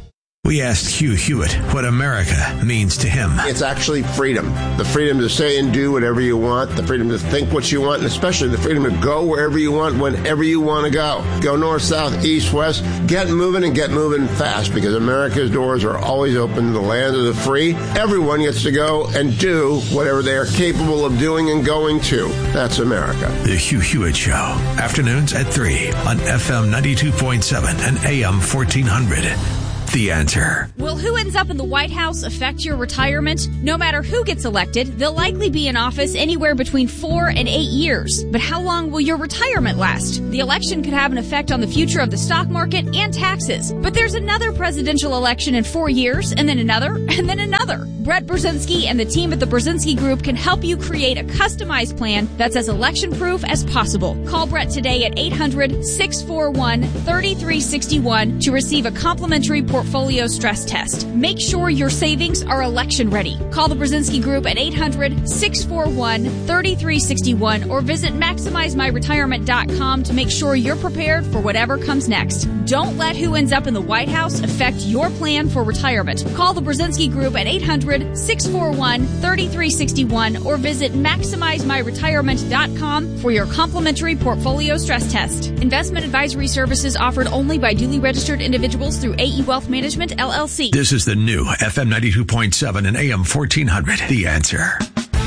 Speaker 2: We asked Hugh Hewitt what America means to him.
Speaker 6: It's actually freedom. The freedom to say and do whatever you want, the freedom to think what you want, and especially the freedom to go wherever you want, whenever you want to go. Go north, south, east, west. Get moving and get moving fast, because America's doors are always open. The land of the free. Everyone gets to go and do whatever they are capable of doing and going to. That's America.
Speaker 2: The Hugh Hewitt Show. Afternoons at three on F M ninety-two point seven and A M fourteen hundred. The Answer.
Speaker 21: Will who ends up in the White House affect your retirement? No matter who gets elected, they'll likely be in office anywhere between four and eight years. But how long will your retirement last? The election could have an effect on the future of the stock market and taxes. But there's another presidential election in four years, and then another, and then another. Brett Brzezinski and the team at the Brzezinski Group can help you create a customized plan that's as election-proof as possible. Call Brett today at eight hundred, six four one, three three six one to receive a complimentary portfolio stress test. Make sure your savings are election ready. Call the Brzezinski Group at eight hundred, six four one, three three six one or visit maximize my retirement dot com to make sure you're prepared for whatever comes next. Don't let who ends up in the White House affect your plan for retirement. Call the Brzezinski Group at eight hundred, six four one, three three six one or visit maximize my retirement dot com for your complimentary portfolio stress test. Investment advisory services offered only by duly registered individuals through A E Wealth Management, L L C.
Speaker 2: This is the new F M ninety-two point seven and A M fourteen hundred. The Answer.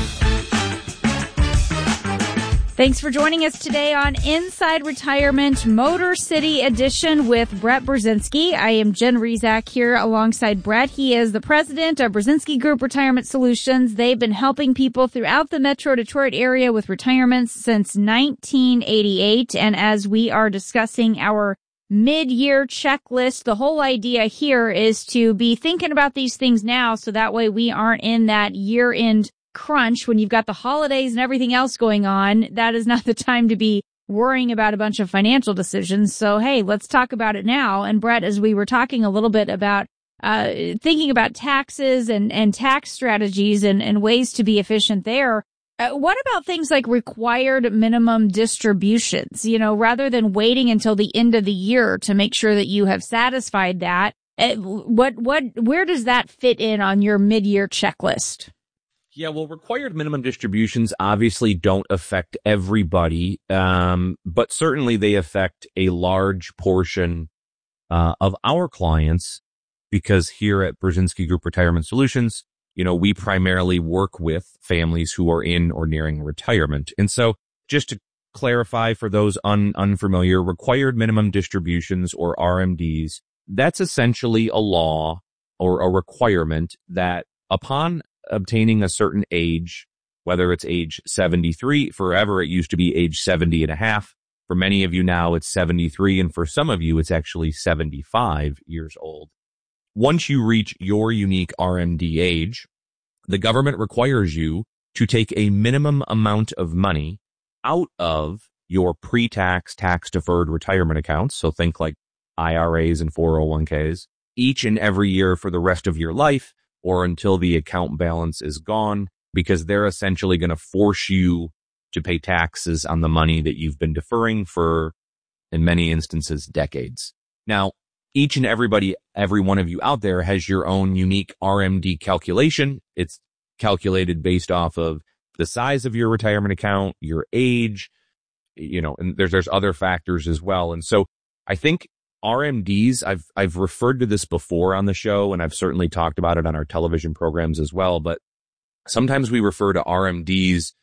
Speaker 21: Thanks for joining us today on Inside Retirement Motor City Edition with Brett Brzezinski. I am Jen Rezac here alongside Brett. He is the president of Brzezinski Group Retirement Solutions. They've been helping people throughout the Metro Detroit area with retirements since nineteen eighty-eight. And as we are discussing our mid-year checklist, the whole idea here is to be thinking about these things now so that way we aren't in that year-end crunch when you've got the holidays and everything else going on. That is not the time to be worrying about a bunch of financial decisions. So, hey, let's talk about it now. And Brett, as we were talking a little bit about uh thinking about taxes and, and tax strategies and, and ways to be efficient there, uh, what about things like required minimum distributions? You know, rather than waiting until the end of the year to make sure that you have satisfied that, uh, what, what, where does that fit in on your mid-year checklist?
Speaker 22: Yeah, well, required minimum distributions obviously don't affect everybody, um, but certainly they affect a large portion uh, of our clients, because here at Brzezinski Group Retirement Solutions, you know, we primarily work with families who are in or nearing retirement. And so just to clarify for those un- unfamiliar, required minimum distributions, or R M Ds, that's essentially a law or a requirement that upon obtaining a certain age, whether it's age seventy-three, forever it used to be age seventy and a half. For many of you now it's seventy-three, and for some of you it's actually seventy-five years old. Once you reach your unique R M D age, the government requires you to take a minimum amount of money out of your pre-tax, tax-deferred retirement accounts, so think like I R As and four oh one k's, each and every year for the rest of your life, or until the account balance is gone, because they're essentially going to force you to pay taxes on the money that you've been deferring for, in many instances, decades. Now, each and everybody, every one of you out there has your own unique R M D calculation. It's calculated based off of the size of your retirement account, your age, you know, and there's, there's other factors as well. And so I think R M Ds, I've, I've referred to this before on the show, and I've certainly talked about it on our television programs as well, but sometimes we refer to R M Ds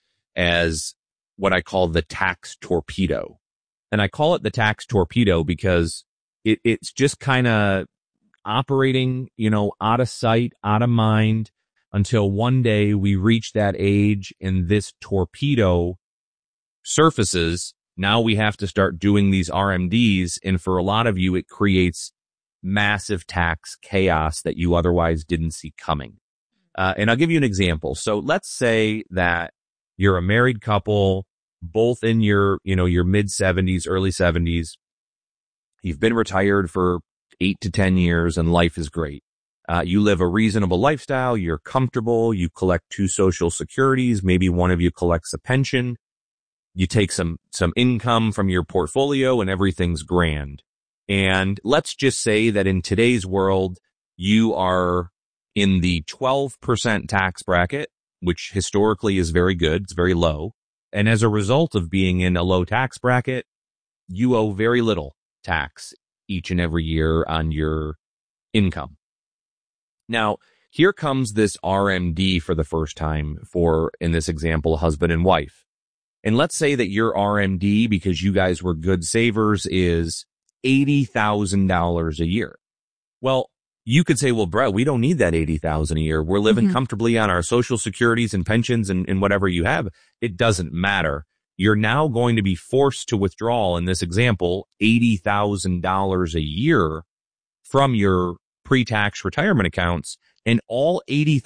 Speaker 22: as what I call the tax torpedo. And I call it the tax torpedo because it, it's just kind of operating, you know, out of sight, out of mind, until one day we reach that age and this torpedo surfaces. Now we have to start doing these R M Ds, and for a lot of you, it creates massive tax chaos that you otherwise didn't see coming. Uh, and I'll give you an example. So let's say that you're a married couple, both in your, you know, your mid seventies, early seventies. You've been retired for eight to ten years, and life is great. Uh, you live a reasonable lifestyle. You're comfortable. You collect two social securities. Maybe one of you collects a pension. You take some, some income from your portfolio and everything's grand. And let's just say that in today's world, you are in the twelve percent tax bracket, which historically is very good. It's very low. And as a result of being in a low tax bracket, you owe very little tax each and every year on your income. Now, here comes this R M D for the first time for, in this example, husband and wife. And let's say that your R M D, because you guys were good savers, is eighty thousand dollars a year. Well, you could say, well, Brett, we don't need that eighty thousand dollars a year. We're living mm-hmm. comfortably on our social securities and pensions and, and whatever you have. It doesn't matter. You're now going to be forced to withdraw, in this example, eighty thousand dollars a year from your pre-tax retirement accounts, and all eighty